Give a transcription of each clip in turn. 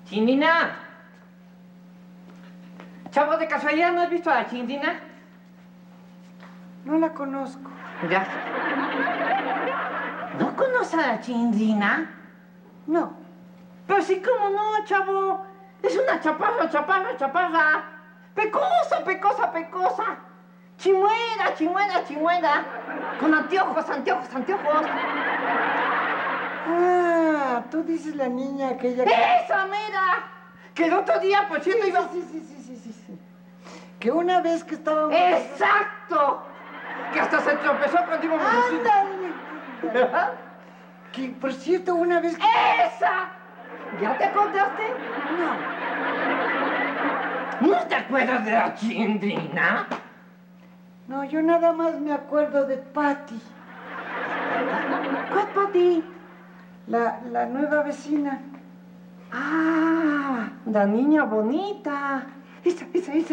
¡Chindina! Chavo, ¿de casualidad no has visto a la Chindina? No la conozco. Ya. ¿No conoces a la Chindina? No. Pero sí, ¿cómo no, chavo? Es una chaparra. Pecosa. Chimuela. Con anteojos. Ah, tú dices la niña aquella que... ¡Esa mera! Que el otro día, por cierto, iba... Sí. Que una vez que estábamos... ¡Exacto! Que hasta se tropezó cuando íbamos a decir... ¡Ándale! Que, por cierto, una vez que... ¡Esa! ¿Ya te acordaste? ¿No te acuerdas de la Chindina? No, yo nada más me acuerdo de Patty. ¿Cuál Patty? La nueva vecina. Ah, la niña bonita. Esa.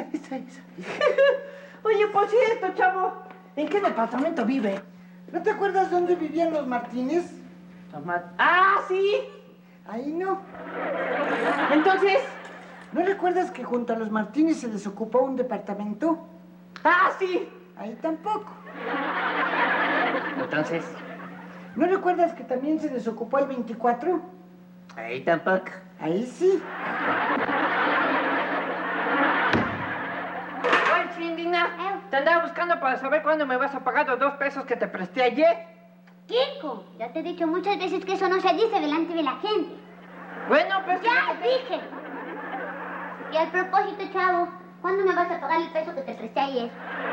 Oye, por cierto, chavo, ¿en qué departamento vive? ¿No te acuerdas dónde vivían los Martínez? ¡Ah, sí! Ahí no. Entonces... ¿No recuerdas que junto a los Martínez se desocupó un departamento? ¡Ah, sí! Ahí tampoco. Entonces... ¿No recuerdas que también se desocupó el 24? Ahí tampoco. Ahí sí. Oye, Chindina, te andaba buscando para saber cuándo me vas a pagar los 2 pesos que te presté ayer. Kiko, ya te he dicho muchas veces que eso no se dice delante de la gente. Bueno, pues... ¡Ya dije! Y al propósito, chavo, ¿cuándo me vas a pagar el peso que te presté ayer?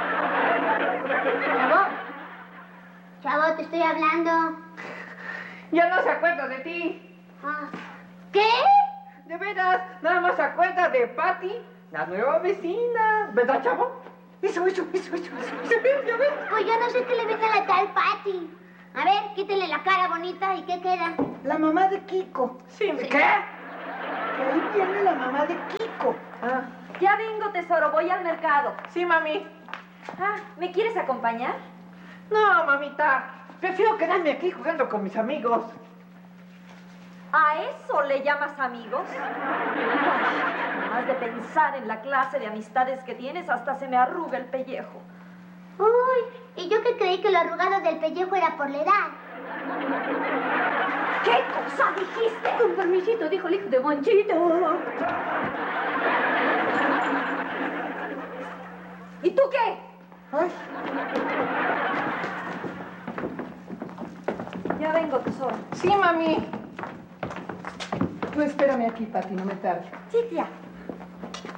Chavo, te estoy hablando. Ya no se acuerda de ti. Ah, ¿qué? De veras, nada más se acuerda de Patty, la nueva vecina. ¿Verdad, chavo? Eso. Pues yo no sé qué le viene a la tal Patty. A ver, quítale la cara bonita y ¿qué queda? La mamá de Kiko. Sí, ¿qué? Que ahí viene la mamá de Kiko. Ah, Ya vengo, tesoro, voy al mercado. sí, mami. Ah, ¿me quieres acompañar? No, mamita. Prefiero quedarme aquí jugando con mis amigos. ¿A eso le llamas amigos? Más de pensar en la clase de amistades que tienes, hasta se me arruga el pellejo. Uy, y yo que creí que lo arrugado del pellejo era por la edad. ¿Qué cosa dijiste? Con permisito, dijo el hijo de Monchito. ¿Y tú qué? Ay, Ya vengo, tesoro. Sí, mami. tú espérame aquí, Patty, no me tardes. Sí, tía.